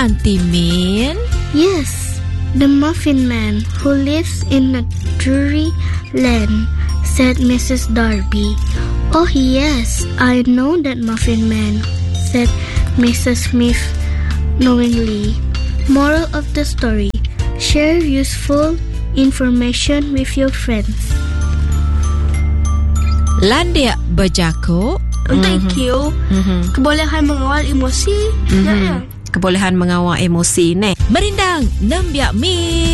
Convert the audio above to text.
Auntie Min? Yes, the Muffin Man who lives in a dreary land, said Mrs. Darby. Oh yes, I know that Muffin Man, said Mrs. Smith knowingly. Moral of the story: share useful information with your friends. Landia berjakuk. Thank you. Kebolehan mengawal emosi. Kebolehan mengawal emosi ni. Merindang, nembiak mi.